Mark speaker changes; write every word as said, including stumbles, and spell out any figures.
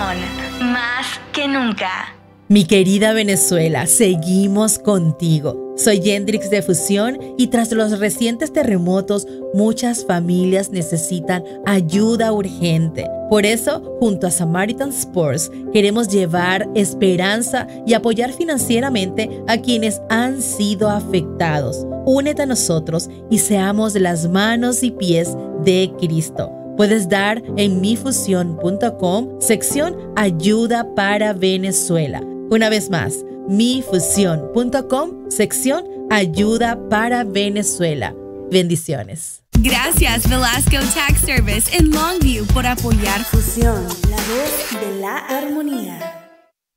Speaker 1: Fusión, más que nunca.
Speaker 2: Mi querida Venezuela, seguimos contigo. Soy Yendrix de Fusión y tras los recientes terremotos, muchas familias necesitan ayuda urgente. Por eso, junto a Samaritan Sports, queremos llevar esperanza y apoyar financieramente a quienes han sido afectados. Únete a nosotros y seamos las manos y pies de Cristo. Puedes dar en mi fusión punto com, sección Ayuda para Venezuela. Una vez más, mi fusión punto com, sección Ayuda para Venezuela. Bendiciones.
Speaker 3: Gracias Velasco Tax Service en Longview por apoyar
Speaker 4: Fusión, la voz de la armonía.